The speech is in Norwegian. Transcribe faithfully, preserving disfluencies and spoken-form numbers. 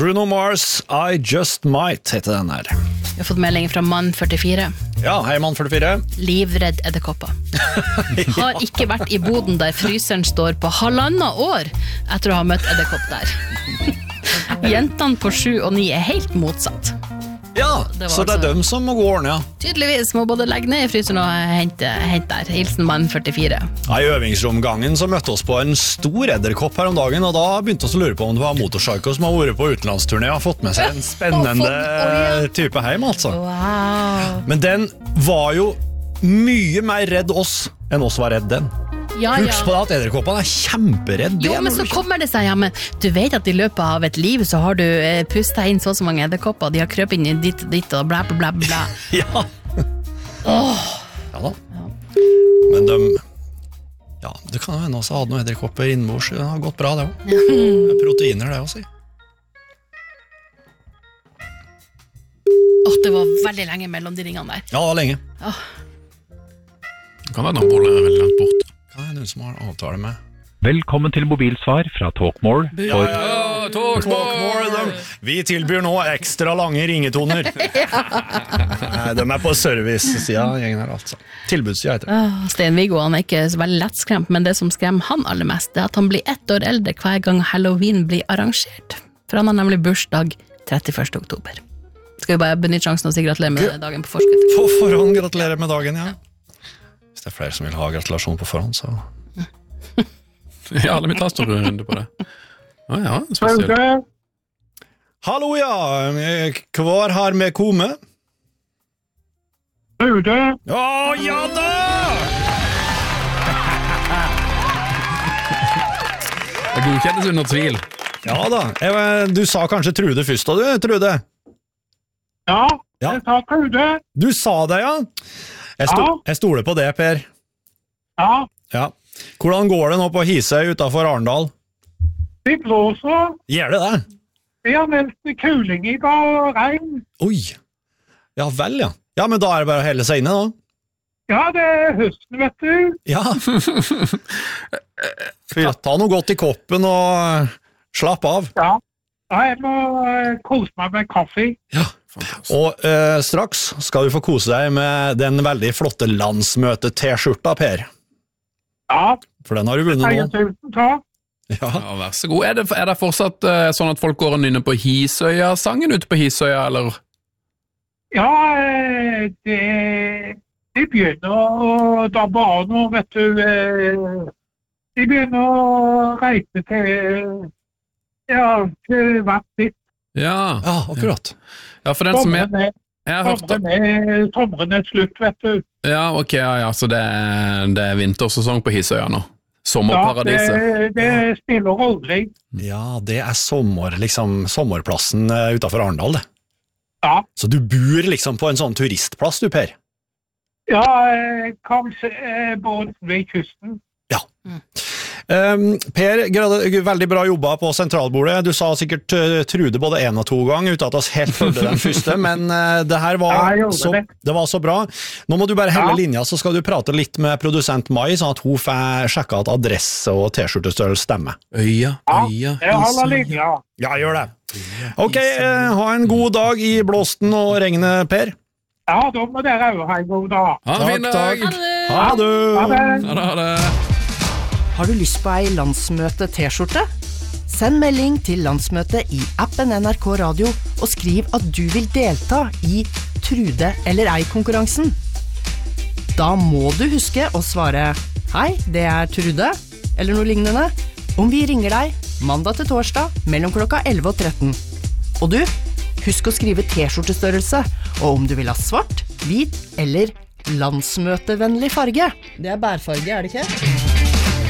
Bruno Mars, I Just Might heter den her. Vi har fått melding fra mann førtifire. Ja, hei mann førtifire. Livredd edderkopper. Har ikke vært i boden der fryseren står på halvannet år etter å ha møtt edderkopp der. Jentene på sju og ni er helt motsatt. Ja, det så det er altså dem som må gå ordentlig, ja. Tydeligvis må både legge ned i fryseren og hente, hente der. Hilsen mann førtifire. Ja, I øvingsromgangen så møtte oss på en stor edderkopp her om dagen, og da begynte oss å lure på om det var motorpsycho som har vært på utenlandsturné og har fått med seg en spennende type heim, altså. Wow. Men den var jo mye mer redd oss enn oss var redd den. Ja, ja. Husk på det at edderkoppene er kjemperedd. Jo, men så kommer det seg, ja, men du vet at I løpet av et liv så har du eh, pustet inn så så mange edderkopper, de har krøpet inn i ditt og ditt og bla bla bla bla. Ja. Åh. Ja da. Ja. Men de, ja, det kan jo hende også ha noen edderkopper innbords, det har gått bra det også. Ja. Det er proteiner det også. Åh, det var veldig lenge mellom de ringene der. Ja, det var lenge. Åh. Det kan være naboen er veldig langt bort. Hva er det som har avtale med? Velkommen til mobilsvar fra Talkmore. Ja, ja, ja, Talkmore. Vi tilbyr nå ekstra lange ringetoner. Nei, de er på service-siden, gjengen her altså. Tilbudssiden heter det. Åh, Sten-Viggo, han er ikke så veldig lettskremt, men det som skremmer han aller mest, det er at han blir ett år eldre hver gang Halloween blir arrangert. For han har nemlig bursdag trettiførste oktober. Skal vi bare benytte sjansen og si gratulerer med dagen på forskudd? På forhånd gratulerer med dagen, ja. Hvis det er flere som vil ha gratulasjon på forhånd, så... Ja, la meg ta stor runde på det. Å ja, spesielt. Hallo, ja. Hvar har vi kommet? Trude. Å, ja da! Det godkjennes under tvil. Ja da. Jeg, du sa kanskje Trude først, da du, Trude? Ja, Ja. jeg sa Trude. Du sa det, ja. Jeg, sto, Ja. jeg stoler på det, Per. Ja, Ja. Hvordan går det nå på Hisøy utenfor Arendal? det blåser. Gjør det det? Vi har meldt kuling I dag og regn. Oi. Ja vel, ja. Ja, men da er det bare å helle seg inne, da. Ja, det er høsten, vet du. Ja. Ta noe godt I koppen og slapp av. Ja, ja jeg må eh, kose meg med kaffe. Ja. Og eh, straks skal du få kose deg med den veldig flotte landsmøte-t-skjorta, Per. Ja, For den har du vunnet jeg nå. tusen takk. Ja. Ja, vær så god. Er det, er det fortsatt uh, sånn at folk går og nynner på Hisøya-sangen ute på Hisøya, eller? Ja, eh, det, det begynner å dabbe av nå, vet du. eh, De begynner å reise til, ja, til hvert sitt. Ja. Ja, akkurat. Ja, for den som er... Sommeren er, Jeg har hørt sommeren er, sommeren er slutt, vet du. Ja, ok, ja, ja, så det er, det er vintersesong på Hisøya nå. Ja, Sommerparadiset. det, det spiller rolle. Ja, det er sommer, liksom, sommerplassen uh, utenfor Arendal, det. Ja, Så du bor liksom på en sånn turistplass, du, Per? ja eh, kanskje eh, både ved kysten. Ja. Um, per, grad- veldig bra jobba på sentralbordet. Du sa sikkert uh, Trude både en og to ganger, uten at oss helt følte den første, men uh, det her var, Ja, jeg gjorde så, det. det var så bra. Nå må du bare helle Ja. linja, så skal du prate litt med produsent Mai, sånn at hun får sjekka at adresse og t-skjortestørrelse stemmer. Øya, Ja, øya, jeg holder Hisøya. linja. Ja, gjør det. Ok, uh, ha en god dag I blåsten og regnet, Per. Ja, da må dere jo ha en god dag. Ha en fin dag. Ha det. Ha det. Ha det, ha det. Har du lyst på ei landsmøte-t-skjorte? Send melding til landsmøtet I appen N R K Radio og skriv at du vil delta I Trude eller ei-konkurransen. Da må du huske å svare «Hei, det er Trude», eller noe lignende, om vi ringer deg mandag til torsdag mellom klokka elleve og tretten. Og du, husk å skrive t-skjortestørrelse, og om du vil ha svart, hvit eller landsmøtevennlig farge. Det er bærfarge, er det ikke?